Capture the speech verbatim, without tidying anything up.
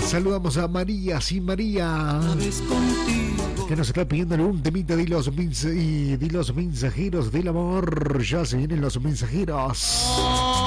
Saludamos a María, sí, María, que nos está pidiendo un temita de los, mensajeros, y de los mensajeros del amor. Ya se vienen los mensajeros.